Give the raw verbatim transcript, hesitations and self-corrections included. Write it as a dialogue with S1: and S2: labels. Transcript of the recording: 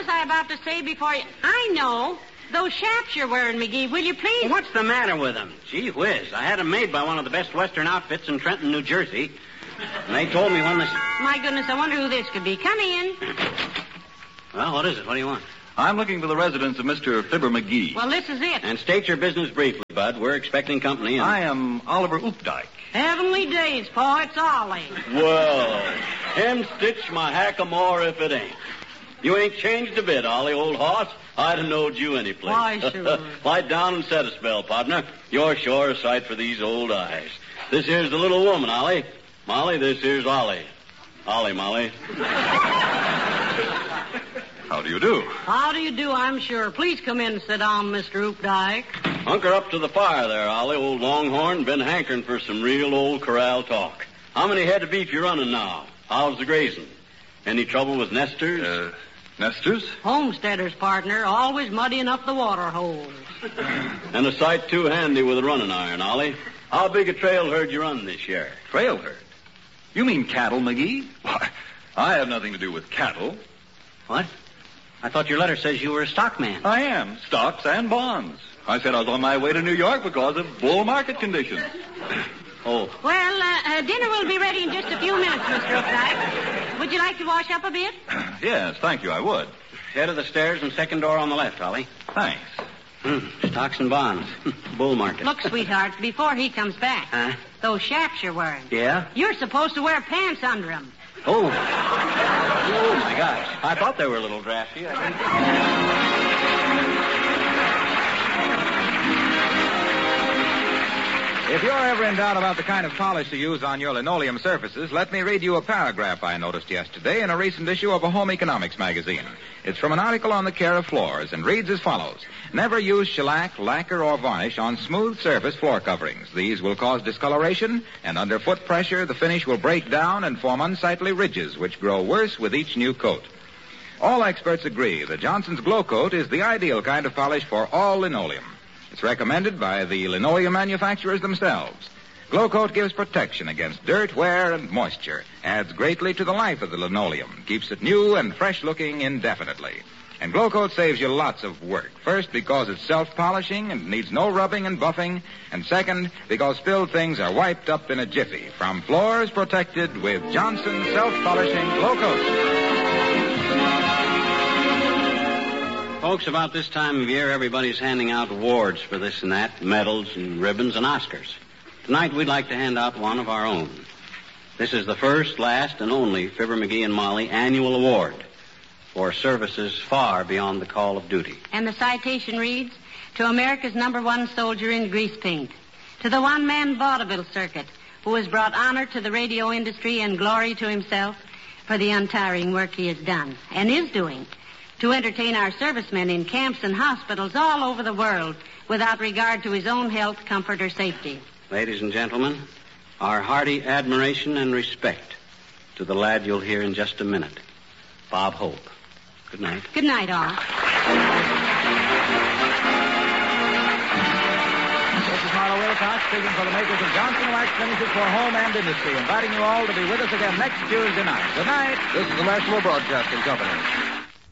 S1: was I about to say before you... I know. Those chaps you're wearing, McGee. Will you please...
S2: Well, what's the matter with them? Gee whiz. I had them made by one of the best Western outfits in Trenton, New Jersey. And they told me when this...
S1: My goodness, I wonder who this could be. Come in.
S2: Well, what is it? What do you want?
S3: I'm looking for the residence of Mister Fibber McGee.
S1: Well, this is it.
S2: And state your business briefly, Bud. We're expecting company. And...
S3: I am Oliver Oopdyke.
S1: Heavenly days, Paul. It's Ollie.
S2: Well, him stitch my hackamore if it ain't. You ain't changed a bit, Ollie, old hoss. I'd have knowed you any place.
S1: Why, sure.
S2: Light down and set a spell, partner. You're sure a sight for these old eyes. This here's the little woman, Ollie. Molly, this here's Ollie. Ollie, Molly.
S3: How do you do?
S1: How do you do, I'm sure. Please come in and sit down, Mister Oopdyke.
S2: Hunker up to the fire there, Ollie, old Longhorn. Been hankering for some real old corral talk. How many head of beef you running now? How's the grazing? Any trouble with nesters?
S3: Uh, nesters?
S1: Homesteaders, partner. Always muddying up the water holes.
S2: And a sight too handy with a running iron, Ollie. How big a trail herd you run this year?
S3: Trail herd? You mean cattle, McGee? Why, I have nothing to do with cattle.
S2: What? I thought your letter says you were a stockman.
S3: I am. Stocks and bonds. I said I was on my way to New York because of bull market conditions.
S2: Oh.
S1: Well, uh, uh, dinner will be ready in just a few minutes, Mister Oopdyke. Would you like to wash up a bit?
S3: Yes, thank you, I would.
S2: Head of the stairs and second door on the left, Ollie.
S3: Thanks.
S2: Hmm. Stocks and bonds. Bull market.
S1: Look, sweetheart, before he comes back.
S2: Huh?
S1: Those chaps you're wearing.
S2: Yeah?
S1: You're supposed to wear pants under them.
S2: Oh. Oh, my gosh. I thought they were a little drafty. I
S4: If you're ever in doubt about the kind of polish to use on your linoleum surfaces, let me read you a paragraph I noticed yesterday in a recent issue of a Home Economics magazine. It's from an article on the care of floors and reads as follows. Never use shellac, lacquer, or varnish on smooth surface floor coverings. These will cause discoloration, and under foot pressure, the finish will break down and form unsightly ridges, which grow worse with each new coat. All experts agree that Johnson's Glow Coat is the ideal kind of polish for all linoleum. It's recommended by the linoleum manufacturers themselves. Glow Coat gives protection against dirt, wear, and moisture, adds greatly to the life of the linoleum, keeps it new and fresh-looking indefinitely. And Glow Coat saves you lots of work. First, because it's self-polishing and needs no rubbing and buffing. And second, because spilled things are wiped up in a jiffy. From floors protected with Johnson self-polishing Glow Coat.
S2: Folks, about this time of year, everybody's handing out awards for this and that, medals and ribbons and Oscars. Tonight, we'd like to hand out one of our own. This is the first, last, and only Fibber McGee and Molly annual award for services far beyond the call of duty.
S1: And the citation reads, to America's number one soldier in grease paint, to the one-man vaudeville circuit who has brought honor to the radio industry and glory to himself for the untiring work he has done and is doing to entertain our servicemen in camps and hospitals all over the world without regard to his own health, comfort, or safety.
S2: Ladies and gentlemen, our hearty admiration and respect to the lad you'll hear in just a minute, Bob Hope. Good night.
S1: Good night, all.
S4: This is Marlowe Wilcox speaking for the makers of Johnson Wax Finishes for Home and Industry, inviting you all to be with us again next Tuesday night. Good night.
S5: This is the National Broadcasting Company.